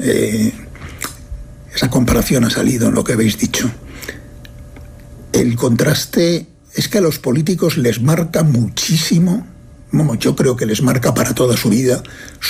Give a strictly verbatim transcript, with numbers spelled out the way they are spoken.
eh, esa comparación ha salido en lo que habéis dicho. El contraste es que a los políticos les marca muchísimo, bueno, yo creo que les marca para toda su vida,